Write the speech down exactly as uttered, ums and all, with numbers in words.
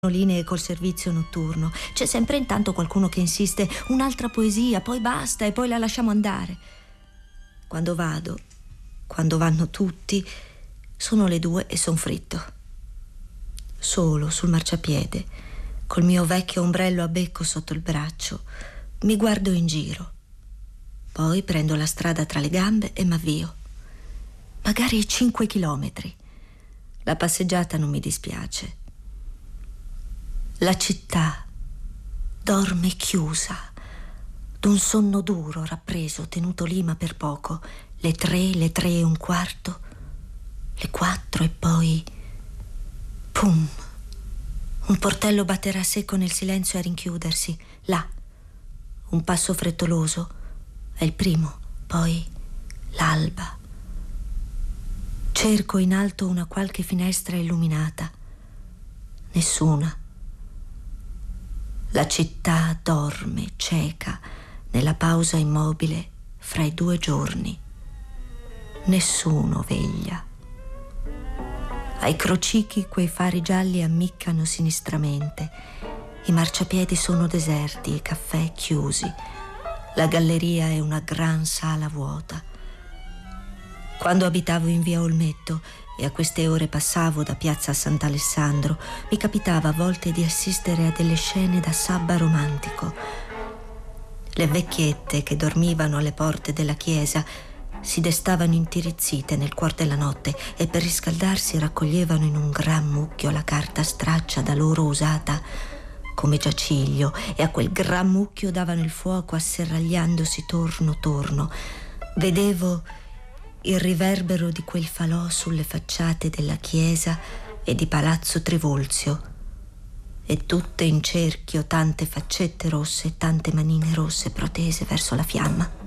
linee col servizio notturno. C'è sempre intanto qualcuno che insiste: un'altra poesia, poi basta e poi la lasciamo andare. Quando vado, quando vanno tutti, sono le due e son fritto. Solo sul marciapiede, col mio vecchio ombrello a becco sotto il braccio, mi guardo in giro. Poi prendo la strada tra le gambe e m'avvio. Magari cinque chilometri. La passeggiata non mi dispiace. La città dorme chiusa, d'un sonno duro, rappreso, tenuto lì ma per poco. Le tre, le tre e un quarto, le quattro e poi... pum! Un portello batterà secco nel silenzio a rinchiudersi. Là, un passo frettoloso, è il primo, poi l'alba. Cerco in alto una qualche finestra illuminata. Nessuna. La città dorme, cieca, nella pausa immobile fra i due giorni. Nessuno veglia. Ai crocichi quei fari gialli ammiccano sinistramente. I marciapiedi sono deserti, i caffè chiusi. La galleria è una gran sala vuota. Quando abitavo in via Olmetto e a queste ore passavo da piazza Sant'Alessandro, mi capitava a volte di assistere a delle scene da sabba romantico. Le vecchiette che dormivano alle porte della chiesa si destavano intirizzite nel cuor della notte e per riscaldarsi raccoglievano in un gran mucchio la carta straccia da loro usata come giaciglio e a quel gran mucchio davano il fuoco asserragliandosi torno torno. Vedevo il riverbero di quel falò sulle facciate della chiesa e di Palazzo Trivolzio, e tutte in cerchio tante faccette rosse e tante manine rosse protese verso la fiamma.